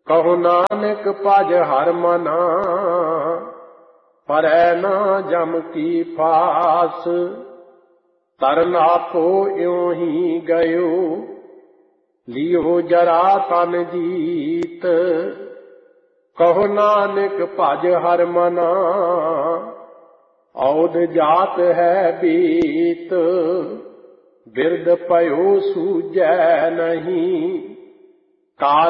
ਕਹੋ ਨਾਨਕ ਭਜ ਹਰਿ ਮਨਾ, ਪਰੈ ਨਾ ਜਮ ਕੀ ਫਾਸ। ਤਰਨ ਆਪੋ ਇਉਂ ਹੀ ਗਇਓ, ਲਿਓ ਜਰਾ ਤਨ ਜੀਤ। ਕਹੋ ਨਾਨਕ ਭਜ ਹਰਿ ਮਨਾ, ਔਧ ਜਾਤ ਹੈ ਬੀਤ। ਬਿਰਧ ਪਇਓ ਸੂਝੈ ਨਹੀਂ, ਕਾਲ